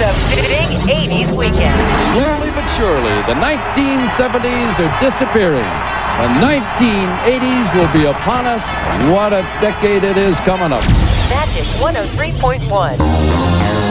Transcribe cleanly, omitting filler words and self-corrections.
a big 80s weekend. Slowly but surely, the 1970s are disappearing. The 1980s will be upon us. What a decade it is coming up. Magic 103.1.